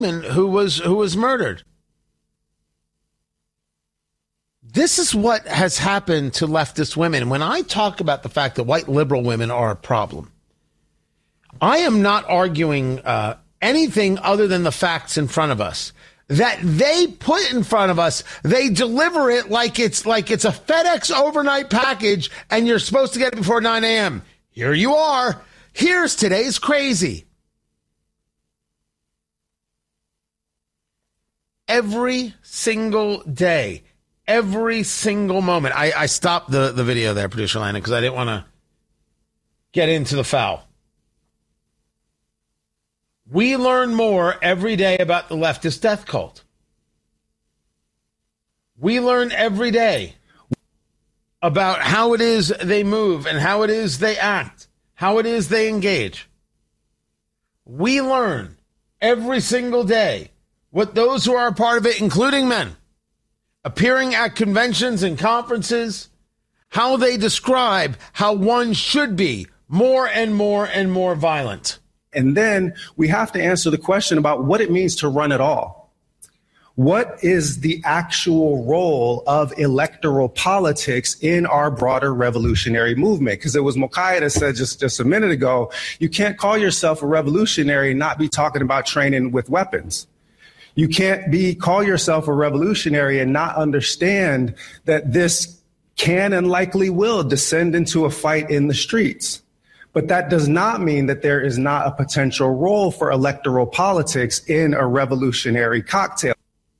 who was murdered. This is what has happened to leftist women. When I talk about the fact that white liberal women are a problem, I am not arguing anything other than the facts in front of us that they put in front of us. They deliver it like it's a FedEx overnight package and you're supposed to get it before 9 a.m. Here you are. Here's today's crazy. Every single day, every single moment. I stopped the video there, producer Landon, because I didn't want to get into the foul. We learn more every day about the leftist death cult. We learn every day about how it is they move and how it is they act, how it is they engage. We learn every single day what those who are a part of it, including men, appearing at conventions and conferences, how they describe how one should be more and more and more violent. And then we have to answer the question about what it means to run at all. What is the actual role of electoral politics in our broader revolutionary movement? Because it was Mokai that said just a minute ago, you can't call yourself a revolutionary and not be talking about training with weapons. You can't call yourself a revolutionary and not understand that this can and likely will descend into a fight in the streets. But that does not mean that there is not a potential role for electoral politics in a revolutionary cocktail.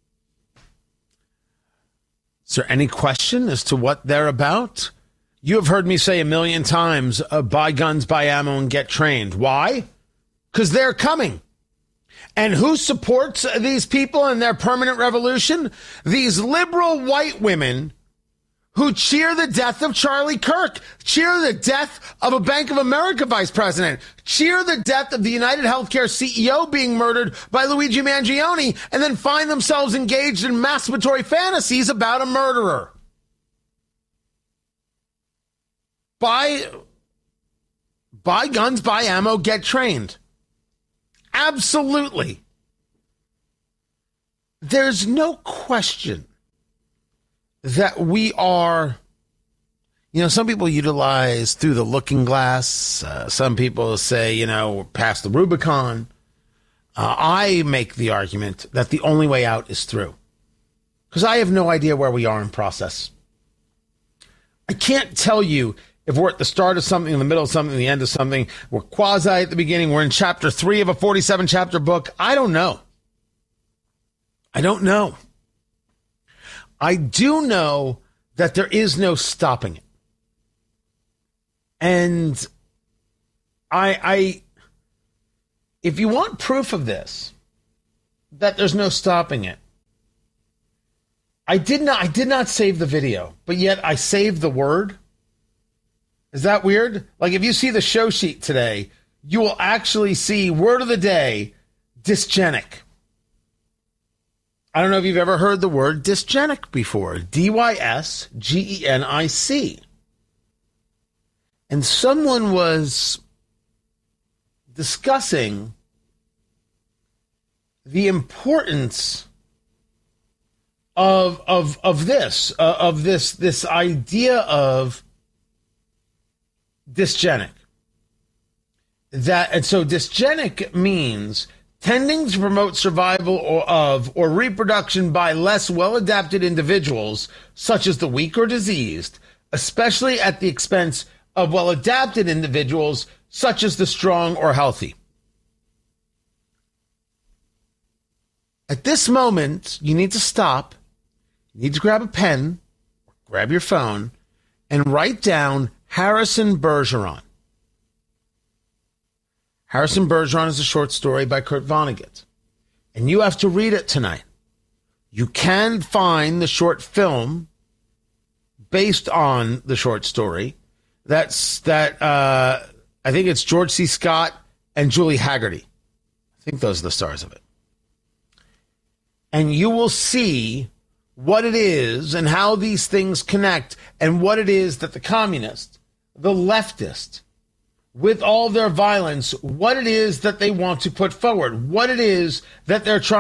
Is there any question as to what they're about? You have heard me say a million times, buy guns, buy ammo, and get trained. Why? Because they're coming. And who supports these people and their permanent revolution? These liberal white women who cheer the death of Charlie Kirk, cheer the death of a Bank of America vice president, cheer the death of the United Healthcare CEO being murdered by Luigi Mangione, and then find themselves engaged in masturbatory fantasies about a murderer. Buy guns, buy ammo, get trained. Absolutely. There's no question that we are, some people utilize through the looking glass. Some people say, we're past the Rubicon. I make the argument that the only way out is through. Because I have no idea where we are in process. I can't tell you if we're at the start of something, in the middle of something, the end of something. We're quasi at the beginning. We're in chapter 3 of a 47-chapter book. I don't know. I do know that there is no stopping it. And if you want proof of this, that there's no stopping it, I did not save the video, but yet I saved the word. Is that weird? Like if you see the show sheet today, you will actually see word of the day, dysgenic. I don't know if you've ever heard the word dysgenic before. D-Y-S-G-E-N-I-C. And someone was discussing the importance of this idea of dysgenic. And so dysgenic means tending to promote survival or reproduction by less well-adapted individuals, such as the weak or diseased, especially at the expense of well-adapted individuals, such as the strong or healthy. At this moment, you need to stop. You need to grab a pen, grab your phone, and write down Harrison Bergeron. Harrison Bergeron is a short story by Kurt Vonnegut. And you have to read it tonight. You can find the short film based on the short story. I think it's George C. Scott and Julie Haggerty. I think those are the stars of it. And you will see what it is and how these things connect and what it is that the communist, the leftist, with all their violence, what it is that they want to put forward, what it is that they're trying